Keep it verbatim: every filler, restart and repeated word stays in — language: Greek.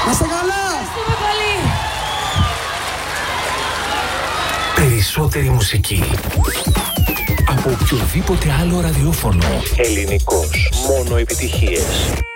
Να είστε καλά! Ευχαριστούμε πολύ! Περισσότερη μουσική από οποιοδήποτε άλλο ραδιόφωνο. Ελληνικός. Μόνο επιτυχίες.